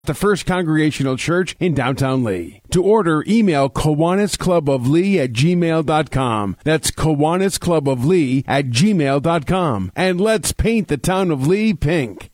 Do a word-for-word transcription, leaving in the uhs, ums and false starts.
the First Congregational Church in downtown Lee. To order, email Kiwanis Club of Lee at gmail dot com. That's Kiwanis Club of Lee at gmail dot com. And let's paint the town of Lee pink.